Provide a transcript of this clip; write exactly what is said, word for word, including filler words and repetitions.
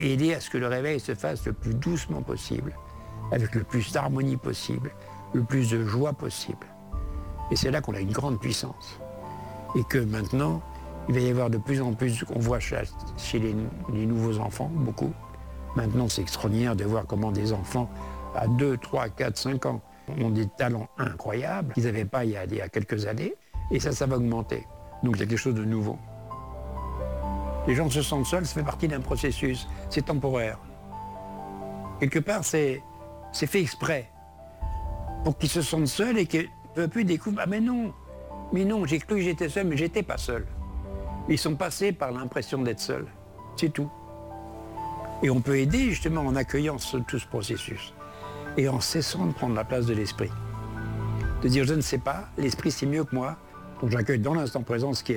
et aider à ce que le réveil se fasse le plus doucement possible, avec le plus d'harmonie possible, le plus de joie possible. Et c'est là qu'on a une grande puissance. Et que maintenant, il va y avoir de plus en plus, on voit chez, chez les, les nouveaux enfants, beaucoup. Maintenant, c'est extraordinaire de voir comment des enfants à deux, trois, quatre, cinq ans ont des talents incroyables qu'ils n'avaient pas il y, a, il y a quelques années. Et ça, ça va augmenter. Donc il y a quelque chose de nouveau. Les gens se sentent seuls, ça fait partie d'un processus. C'est temporaire. Quelque part, c'est, c'est fait exprès. Pour qu'ils se sentent seuls et que peu à peu ils découvrent, ah mais non, mais non, j'ai cru que j'étais seul, mais j'étais pas seul. Ils sont passés par l'impression d'être seuls. C'est tout. Et on peut aider justement en accueillant ce, tout ce processus. Et en cessant de prendre la place de l'esprit. De dire, je ne sais pas, l'esprit c'est mieux que moi. Donc j'accueille dans l'instant présent ce qui est